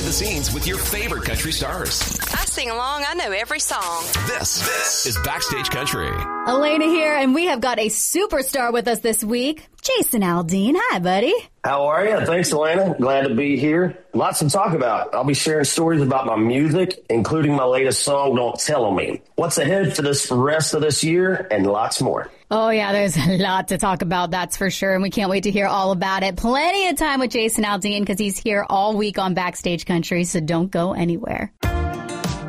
the scenes with your favorite country stars. I sing along. I know every song. This is Backstage Country. Elena here, and we have got a superstar with us this week, Jason Aldean. Hi, buddy. How are you? Thanks, Elena. Glad to be here. Lots to talk about. I'll be sharing stories about my music, including my latest song, Don't Tell On Me. What's ahead for this rest of this year, and lots more. Oh, yeah, there's a lot to talk about, that's for sure, and we can't wait to hear all about it. Plenty of time with Jason Aldean because he's here all week on Backstage Country, so don't go anywhere.